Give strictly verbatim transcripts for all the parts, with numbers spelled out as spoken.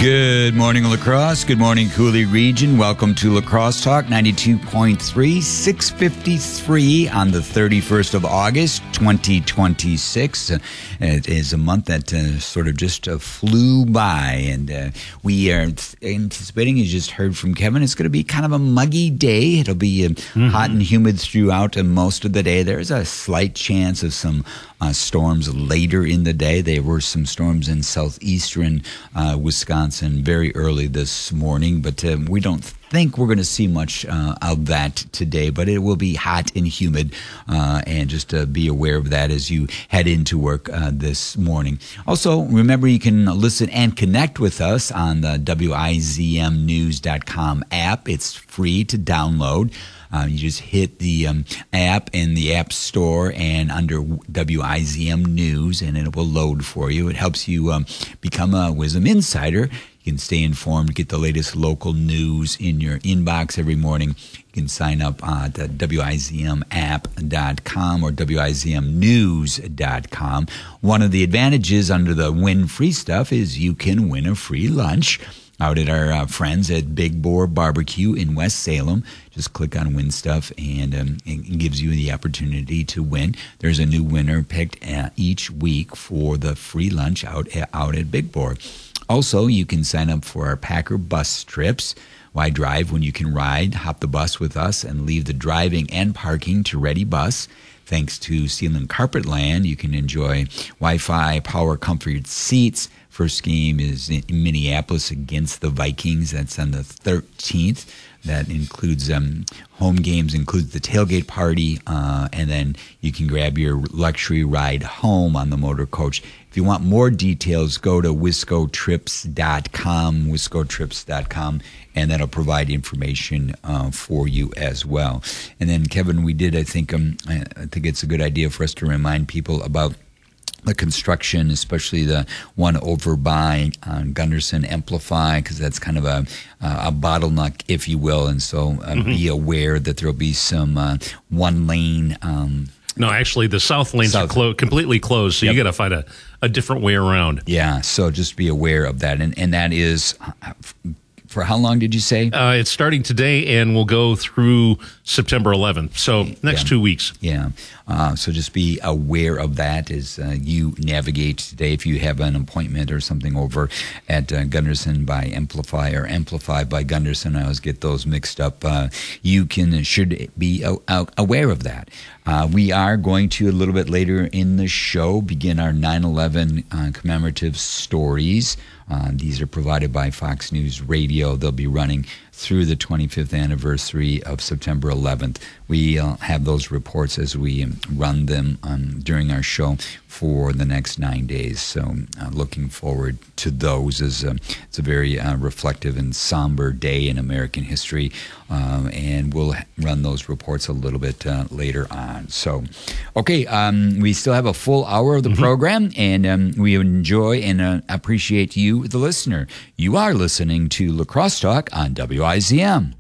Good morning, La Crosse. Good morning, Cooley Region. Welcome to La Crosse Talk ninety-two point three, six fifty-three on the thirty-first of August, twenty twenty-six. Uh, it is a month that uh, sort of just uh, flew by, and uh, we are anticipating, you just heard from Kevin, it's going to be kind of a muggy day. It'll be uh, mm-hmm. hot and humid throughout uh, most of the day. There's a slight chance of some uh, storms later in the day. There were some storms in southeastern uh, Wisconsin very early this morning, but uh, we don't think we're going to see much uh, of that today, but it will be hot and humid, uh, and just uh, be aware of that as you head into work uh, this morning. Also, remember you can listen and connect with us on the W I Z M news dot com app. It's free to download. Uh, you just hit the um, app in the App Store and under W I Z M News, and it will load for you. It helps you um, become a Wisdom Insider. You can stay informed, get the latest local news in your inbox every morning. You can sign up at W I Z M app dot com or W I Z M news dot com. One of the advantages under the Win Free stuff is you can win a free lunch out at our uh, friends at Big Boar Barbecue in West Salem. Just click on Win Stuff, and um, it gives you the opportunity to win. There's a new winner picked uh, each week for the free lunch out at, out at Big Boar. Also, you can sign up for our Packer bus trips. Why drive when you can ride? Hop the bus with us and leave the driving and parking to Ready Bus. Thanks to Sealand Carpetland, you can enjoy Wi-Fi, power comfort seats. First game is in Minneapolis against the Vikings. That's on the thirteenth. That includes um, home games, includes the tailgate party, uh, and then you can grab your luxury ride home on the motor coach. If you want more details, go to wisco trips dot com, wisco trips dot com, and that'll provide information uh, for you as well. And then, Kevin, we did, I think, um, I think it's a good idea for us to remind people about the construction, especially the one over by uh, Gunderson Amplify, because that's kind of a, uh, a bottleneck, if you will. And so uh, mm-hmm. be aware that there will be some uh, one lane. Um, no, actually, the south lanes south. are clo- completely closed, so yep. you got to find a, a different way around. Yeah, so just be aware of that. And, and that is... Uh, For how long did you say? Uh, it's starting today and will go through September eleventh. So next yeah. two weeks. Yeah. Uh, so just be aware of that as uh, you navigate today. If you have an appointment or something over at uh, Gunderson by Amplify or Amplify by Gunderson, I always get those mixed up. Uh, you can should be uh, aware of that. Uh, we are going to, a little bit later in the show, begin our nine eleven uh, commemorative stories. Uh, these are provided by Fox News Radio. They'll be running through the twenty-fifth anniversary of September eleventh. We uh, have those reports as we um, run them um, during our show for the next nine days. So uh, looking forward to those. As uh, it's a very uh, reflective and somber day in American history, um, and we'll run those reports a little bit uh, later on. So, okay, um, we still have a full hour of the mm-hmm. program, and um, we enjoy and uh, appreciate you, the listener. You are listening to La Crosse Talk on W I Z M.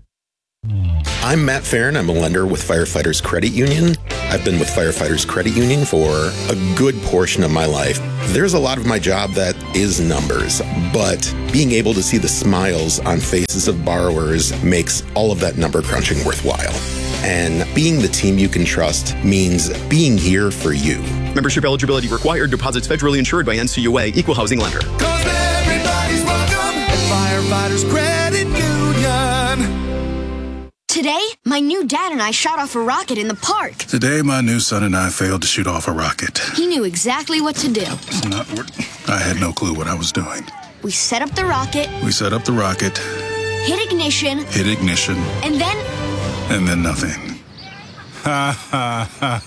I'm Matt Farron. I'm a lender with Firefighters Credit Union. I've been with Firefighters Credit Union for a good portion of my life. There's a lot of my job that is numbers, but being able to see the smiles on faces of borrowers makes all of that number crunching worthwhile. And being the team you can trust means being here for you. Membership eligibility required. Deposits federally insured by N C U A. Equal housing lender. Cause everybody's welcome at Firefighters Credit Union. Today, my new dad and I shot off a rocket in the park. Today, my new son and I failed to shoot off a rocket. He knew exactly what to do. It's not working. I had no clue what I was doing. We set up the rocket. We set up the rocket. Hit ignition. Hit ignition. And then... And then nothing. Ha, ha, ha,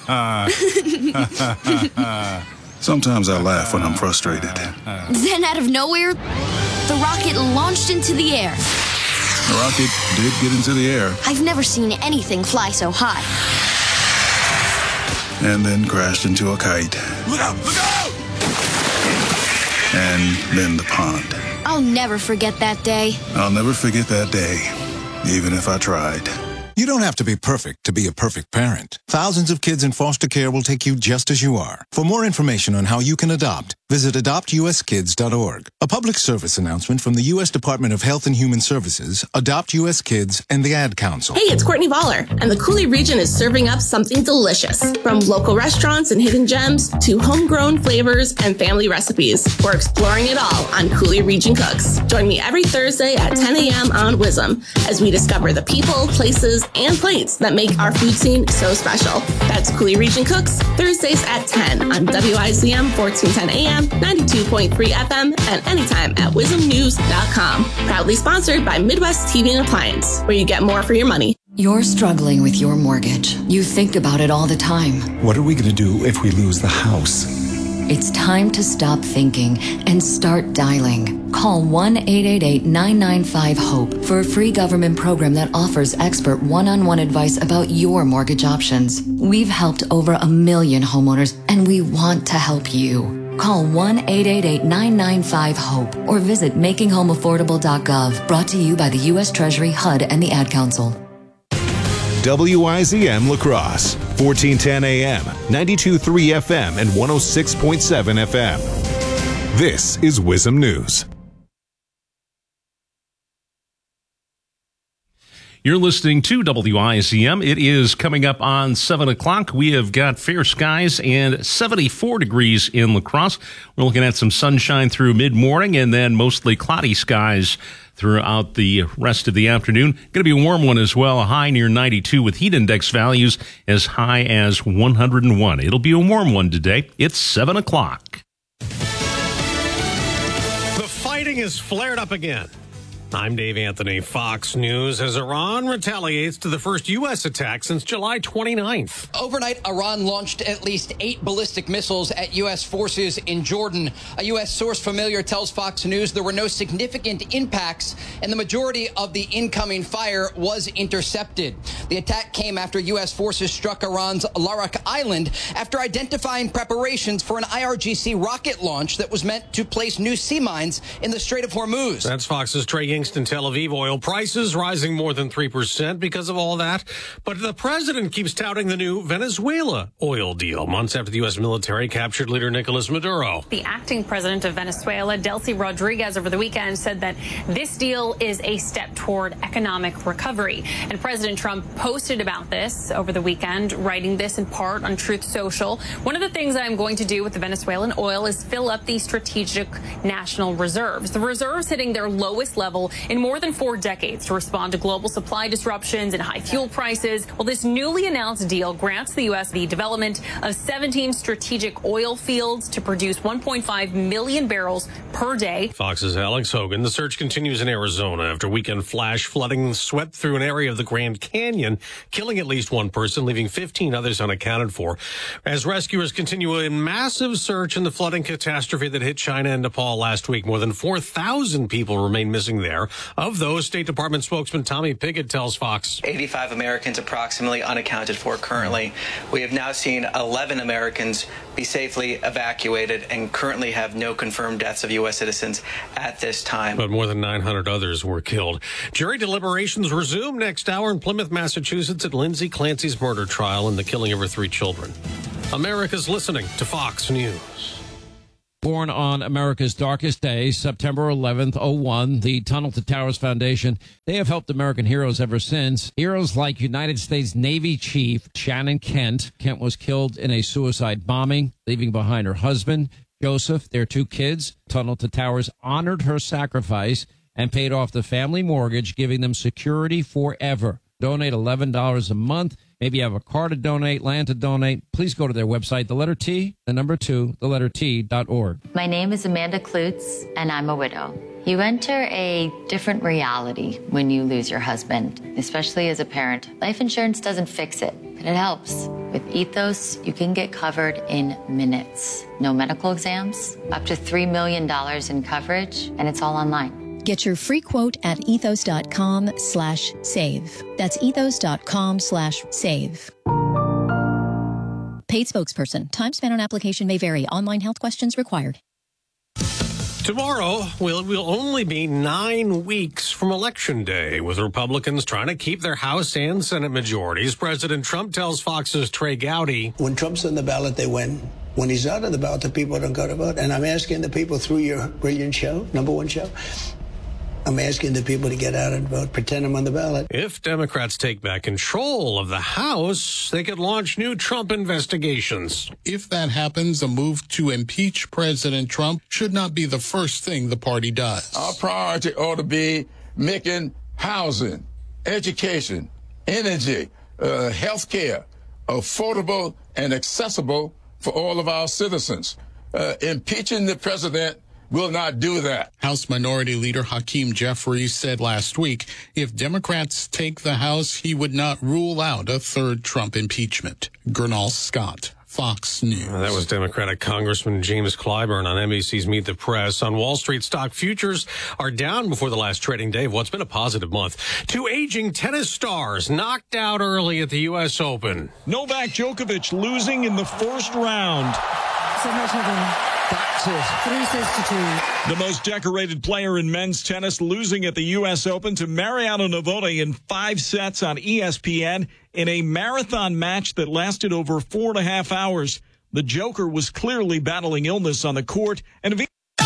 ha. Sometimes I laugh when I'm frustrated. Then out of nowhere, the rocket launched into the air. The rocket did get into the air. I've never seen anything fly so high. And then crashed into a kite. Look out! Look out! And then the pond. I'll never forget that day. I'll never forget that day, even if I tried. You don't have to be perfect to be a perfect parent. Thousands of kids in foster care will take you just as you are. For more information on how you can adopt, visit adopt u s kids dot org. A public service announcement from the U S Department of Health and Human Services, Adopt U S Kids, and the Ad Council. Hey, it's Courtney Voller, and the Cooley region is serving up something delicious. From local restaurants and hidden gems to homegrown flavors and family recipes, we're exploring it all on Cooley Region Cooks. Join me every Thursday at ten a.m. on WISM as we discover the people, places, and plates that make our food scene so special. That's Cooley Region Cooks, Thursdays at ten on W I Z M fourteen ten A M, ninety-two point three F M, and anytime at wisdom news dot com. Proudly sponsored by Midwest T V and Appliance, where you get more for your money. You're struggling with your mortgage. You think about it all the time. What are we going to do if we lose the house? It's time to stop thinking and start dialing. Call one eight eight eight, nine nine five, HOPE for a free government program that offers expert one-on-one advice about your mortgage options. We've helped over a million homeowners, and we want to help you. Call one eight eight eight, nine nine five, HOPE or visit making home affordable dot gov. Brought to you by the U S Treasury, H U D, and the Ad Council. W I Z M La Crosse, fourteen ten A M, ninety-two point three F M, and one oh six point seven F M. This is WISM News. You're listening to W I Z M. It is coming up on seven o'clock. We have got fair skies and seventy-four degrees in La Crosse. We're looking at some sunshine through mid-morning and then mostly cloudy skies throughout the rest of the afternoon. Going to be a warm one as well, a high near ninety-two with heat index values as high as one hundred one. It'll be a warm one today. It's seven o'clock. The fighting is flared up again. I'm Dave Anthony. Fox News as Iran retaliates to the first U S attack since July twenty-ninth. Overnight, Iran launched at least eight ballistic missiles at U S forces in Jordan. A U S source familiar tells Fox News there were no significant impacts and the majority of the incoming fire was intercepted. The attack came after U S forces struck Iran's Larak Island after identifying preparations for an I R G C rocket launch that was meant to place new sea mines in the Strait of Hormuz. That's Fox's Trey Yingst in Tel Aviv. Oil prices rising more than three percent because of all that. But the president keeps touting the new Venezuela oil deal months after the U S military captured leader Nicolas Maduro. The acting president of Venezuela, Delcy Rodriguez, over the weekend said that this deal is a step toward economic recovery. And President Trump posted about this over the weekend, writing this in part on Truth Social. One of the things that I'm going to do with the Venezuelan oil is fill up the strategic national reserves. The reserves hitting their lowest level in more than four decades to respond to global supply disruptions and high fuel prices. Well, this newly announced deal grants the U S the development of seventeen strategic oil fields to produce one point five million barrels per day. Fox's Alex Hogan. The search continues in Arizona after weekend flash flooding swept through an area of the Grand Canyon, killing at least one person, leaving fifteen others unaccounted for. As rescuers continue a massive search in the flooding catastrophe that hit China and Nepal last week, more than four thousand people remain missing there. Of those, State Department spokesman Tommy Pigott tells Fox eighty-five Americans approximately unaccounted for currently. We have now seen eleven Americans be safely evacuated and currently have no confirmed deaths of U S citizens at this time. But more than nine hundred others were killed. Jury deliberations resume next hour in Plymouth, Massachusetts at Lindsay Clancy's murder trial and the killing of her three children. America's listening to Fox News. Born on America's darkest day, September eleventh, oh one, the Tunnel to Towers Foundation, they have helped American heroes ever since. Heroes like United States Navy Chief Shannon Kent. Kent was killed in a suicide bombing, leaving behind her husband, Joseph, their two kids. Tunnel to Towers honored her sacrifice and paid off the family mortgage, giving them security forever. Donate eleven dollars a month. Maybe you have a car to donate, land to donate. Please go to their website, the letter T, the number two, the letter T dot org. My name is Amanda Klutz, and I'm a widow. You enter a different reality when you lose your husband, especially as a parent. Life insurance doesn't fix it, but it helps. With Ethos, you can get covered in minutes. No medical exams, up to three million dollars in coverage, and it's all online. Get your free quote at ethos.com slash save. That's ethos.com slash save. Paid spokesperson. Time spent on application may vary. Online health questions required. Tomorrow will will only be nine weeks from Election Day, with Republicans trying to keep their House and Senate majorities. President Trump tells Fox's Trey Gowdy, when Trump's on the ballot, they win. When he's not on the ballot, the people don't go to vote. And I'm asking the people through your brilliant show, number one show, I'm asking the people to get out and vote, pretend I'm on the ballot. If Democrats take back control of the House, they could launch new Trump investigations. If that happens, a move to impeach President Trump should not be the first thing the party does. Our priority ought to be making housing, education, energy, uh, health care affordable and accessible for all of our citizens. Uh, impeaching the president will not do that. House Minority Leader Hakeem Jeffries said last week if Democrats take the House, he would not rule out a third Trump impeachment. Gernal Scott, Fox News. That was Democratic Congressman James Clyburn on N B C's Meet the Press. On Wall Street, stock futures are down before the last trading day of what's been a positive month. Two aging tennis stars knocked out early at the U S Open. Novak Djokovic losing in the first round. That's it. Three sets to two. The most decorated player in men's tennis losing at the U S Open to Mariano Navone in five sets on E S P N in a marathon match that lasted over four and a half hours. The Joker was clearly battling illness on the court and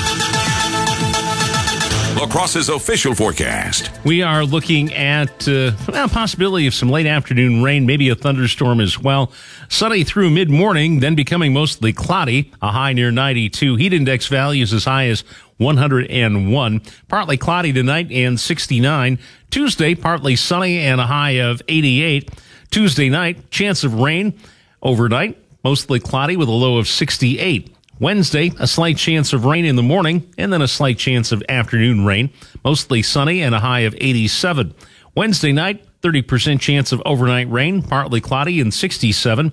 La Crosse's official forecast. We are looking at uh, a possibility of some late afternoon rain, maybe a thunderstorm as well. Sunny through mid-morning, then becoming mostly cloudy, a high near ninety-two. Heat index values as high as one hundred one. Partly cloudy tonight and sixty-nine. Tuesday, partly sunny and a high of eighty-eight. Tuesday night, chance of rain overnight, mostly cloudy with a low of sixty-eight. Wednesday, a slight chance of rain in the morning, and then a slight chance of afternoon rain. Mostly sunny and a high of eighty-seven. Wednesday night, thirty percent chance of overnight rain, partly cloudy and sixty-seven.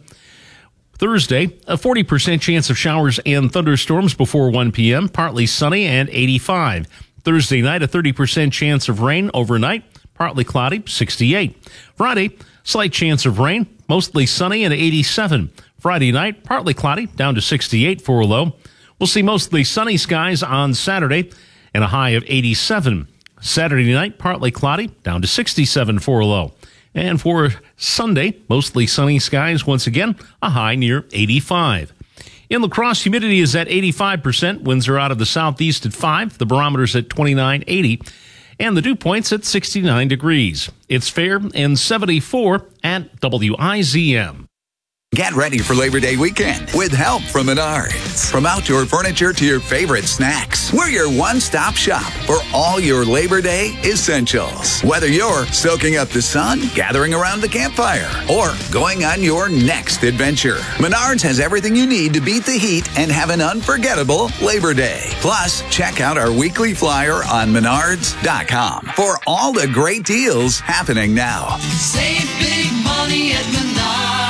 Thursday, a forty percent chance of showers and thunderstorms before one p.m., partly sunny and eighty-five. Thursday night, a thirty percent chance of rain overnight, partly cloudy, sixty-eight. Friday, slight chance of rain, mostly sunny and eighty-seven. Friday night, partly cloudy, down to sixty-eight for a low. We'll see mostly sunny skies on Saturday and a high of eighty-seven. Saturday night, partly cloudy, down to sixty-seven for a low. And for Sunday, mostly sunny skies once again, a high near eighty-five. In La Crosse, humidity is at eighty-five percent. Winds are out of the southeast at five. The barometer's at twenty-nine eighty. And the dew point's at sixty-nine degrees. It's fair and seventy-four at W I Z M. Get ready for Labor Day weekend with help from Menards. From outdoor furniture to your favorite snacks, we're your one-stop shop for all your Labor Day essentials. Whether you're soaking up the sun, gathering around the campfire, or going on your next adventure, Menards has everything you need to beat the heat and have an unforgettable Labor Day. Plus, check out our weekly flyer on menards dot com for all the great deals happening now. Save big money at Menards.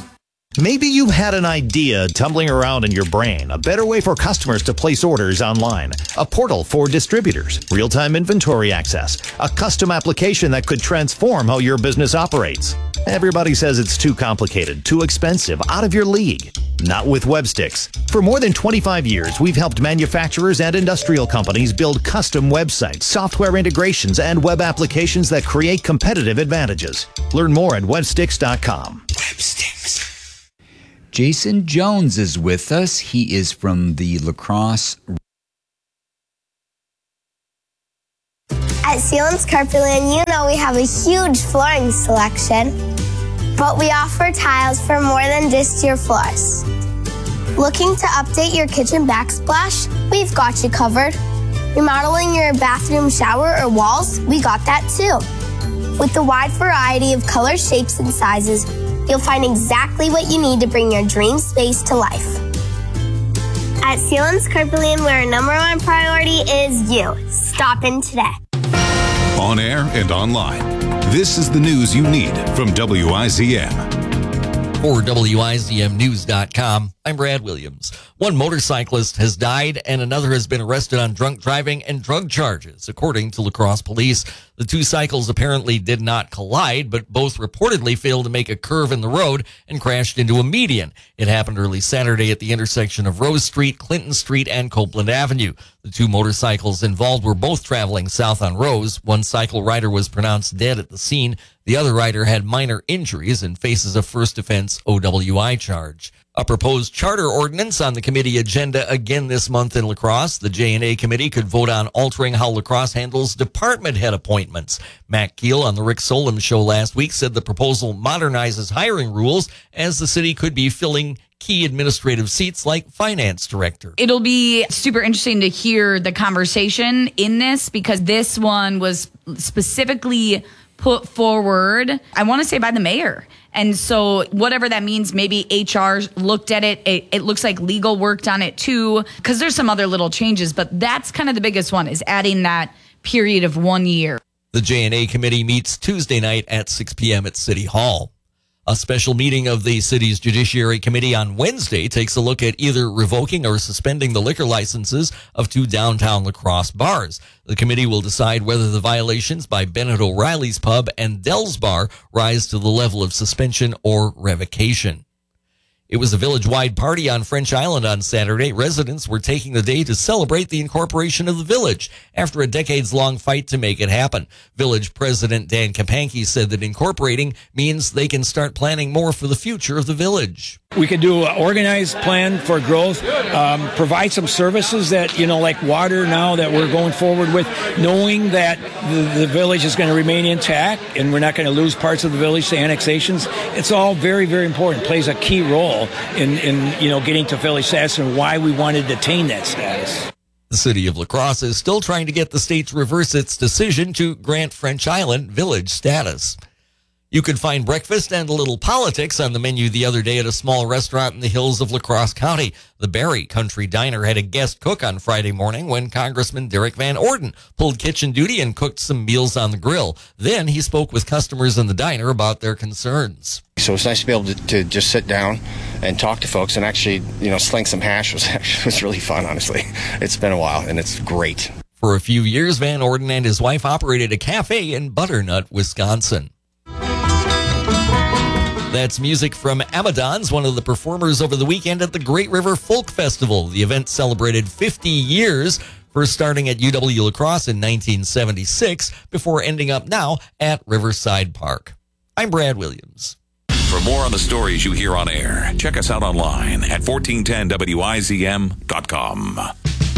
Maybe you've had an idea tumbling around in your brain, a better way for customers to place orders online, a portal for distributors, real-time inventory access, a custom application that could transform how your business operates. Everybody says it's too complicated, too expensive, out of your league. Not with Websticks. For more than twenty-five years, we've helped manufacturers and industrial companies build custom websites, software integrations, and web applications that create competitive advantages. Learn more at websticks dot com. Websticks. Jason Jones is with us. He is from the La Crosse. At Sealands Carpeland, you know we have a huge flooring selection, but we offer tiles for more than just your floors. Looking to update your kitchen backsplash? We've got you covered. Remodeling your bathroom shower or walls? We got that too. With the wide variety of colors, shapes, and sizes, you'll find exactly what you need to bring your dream space to life. At Sealands Carpeland, where our number one priority is you. Stop in today. On air and online, this is the news you need from W I Z M. For W I Z M News dot com, I'm Brad Williams. One motorcyclist has died and another has been arrested on drunk driving and drug charges, according to La Crosse police. The two cycles apparently did not collide, but both reportedly failed to make a curve in the road and crashed into a median. It happened early Saturday at the intersection of Rose Street, Clinton Street, and Copeland Avenue. The two motorcycles involved were both traveling south on Rose. One cycle rider was pronounced dead at the scene. The other rider had minor injuries and faces a first offense O W I charge. A proposed charter ordinance on the committee agenda again this month in La Crosse. The J and A committee could vote on altering how La Crosse handles department head appointments. Matt Keel on the Rick Solem show last week said the proposal modernizes hiring rules as the city could be filling key administrative seats like finance director. It'll be super interesting to hear the conversation in this because this one was specifically put forward, I want to say, by the mayor. And so whatever that means, maybe H R looked at it. It, it looks like legal worked on it too, because there's some other little changes, but that's kind of the biggest one, is adding that period of one year. The J and A committee meets Tuesday night at six p.m. at City Hall. A special meeting of the city's Judiciary Committee on Wednesday takes a look at either revoking or suspending the liquor licenses of two downtown La Crosse bars. The committee will decide whether the violations by Bennett O'Reilly's Pub and Dell's Bar rise to the level of suspension or revocation. It was a village-wide party on French Island on Saturday. Residents were taking the day to celebrate the incorporation of the village after a decades-long fight to make it happen. Village President Dan Kapanke said that incorporating means they can start planning more for the future of the village. We could do an organized plan for growth, um, provide some services that, you know, like water now that we're going forward with, knowing that the, the village is going to remain intact and we're not going to lose parts of the village to annexations. It's all very, very important. It plays a key role in, in, you know, getting to village status and why we wanted to attain that status. The city of La Crosse is still trying to get the state to reverse its decision to grant French Island village status. You could find breakfast and a little politics on the menu the other day at a small restaurant in the hills of La Crosse County. The Barry Country Diner had a guest cook on Friday morning when Congressman Derek Van Orden pulled kitchen duty and cooked some meals on the grill. Then he spoke with customers in the diner about their concerns. So it's nice to be able to, to just sit down and talk to folks and actually, you know, sling some hash was actually was really fun, honestly. It's been a while, and it's great. For a few years, Van Orden and his wife operated a cafe in Butternut, Wisconsin. That's music from Amadons, one of the performers over the weekend at the Great River Folk Festival. The event celebrated fifty years, first starting at U W La Crosse in nineteen seventy-six, before ending up now at Riverside Park. I'm Brad Williams. For more on the stories you hear on air, check us out online at fourteen ten W I Z M dot com.